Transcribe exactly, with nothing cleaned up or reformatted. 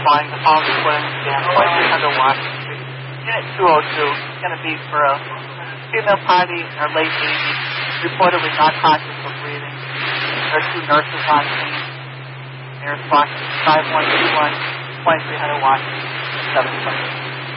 responding to all reported stand twenty-three hundred Washington Street. Unit two oh two is going to be for a female party in her late eighties, reportedly not conscious or breathing. There are two nurses on scene. Their response is five one two one, twenty-three hundred Washington Street, seven twenty.